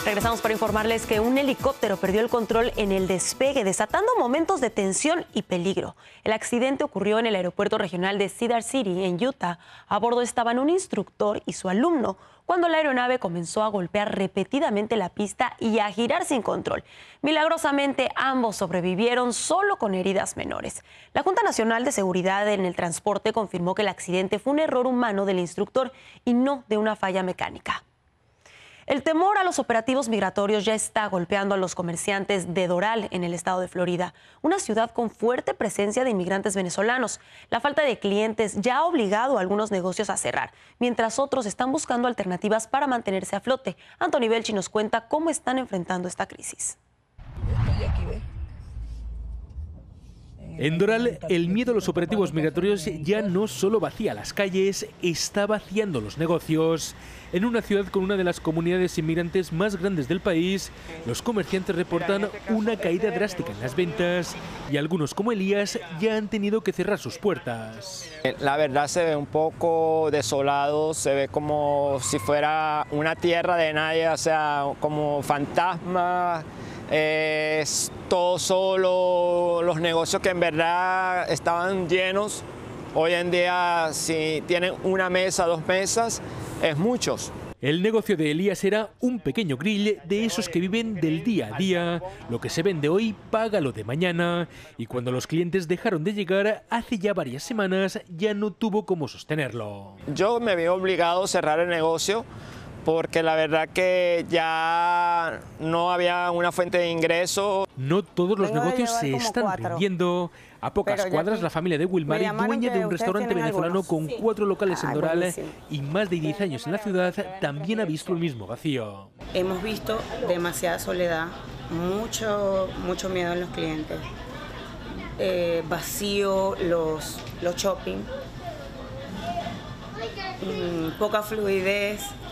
Regresamos para informarles que un helicóptero perdió el control en el despegue, desatando momentos de tensión y peligro. El accidente ocurrió en el aeropuerto regional de Cedar City, en Utah. A bordo estaban un instructor y su alumno cuando la aeronave comenzó a golpear repetidamente la pista y a girar sin control. Milagrosamente, ambos sobrevivieron solo con heridas menores. La Junta Nacional de Seguridad en el Transporte confirmó que el accidente fue un error humano del instructor y no de una falla mecánica. El temor a los operativos migratorios ya está golpeando a los comerciantes de Doral, en el estado de Florida, una ciudad con fuerte presencia de inmigrantes venezolanos. La falta de clientes ya ha obligado a algunos negocios a cerrar, mientras otros están buscando alternativas para mantenerse a flote. Anthony Belchi nos cuenta cómo están enfrentando esta crisis. En Doral, el miedo a los operativos migratorios ya no solo vacía las calles, está vaciando los negocios. En una ciudad con una de las comunidades inmigrantes más grandes del país, los comerciantes reportan una caída drástica en las ventas y algunos, como Elías, ya han tenido que cerrar sus puertas. La verdad se ve un poco desolado, se ve como si fuera una tierra de nadie, o sea, como fantasma. Es todo solo, los negocios que en verdad estaban llenos, hoy en día si tienen una mesa, 2 mesas, es muchos. El negocio de Elías era un pequeño grill de esos que viven del día a día. Lo que se vende hoy paga lo de mañana. Y cuando los clientes dejaron de llegar hace ya varias semanas, ya no tuvo cómo sostenerlo. Yo me vi obligado a cerrar el negocio porque la verdad que ya no había una fuente de ingreso. No todos los negocios se están rindiendo. A pocas cuadras, la familia de Wilmary, dueña de un restaurante venezolano con 4 locales en Doral y más de 10 años en la ciudad, también ha visto el mismo vacío. Hemos visto demasiada soledad, mucho miedo en los clientes, vacío los shopping, poca fluidez